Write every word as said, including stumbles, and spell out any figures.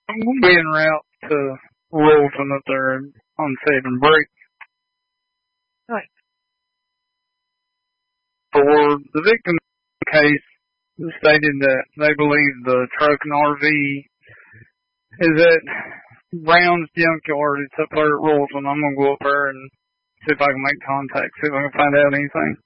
I'm going to be en route to Rolton up there on Saving Break. Right. For the victim case, stated that they believe the truck and R V is at Brown's Junkyard. It's up there at Rolton. I'm going to go up there and see if I can make contact, see if I can find out anything.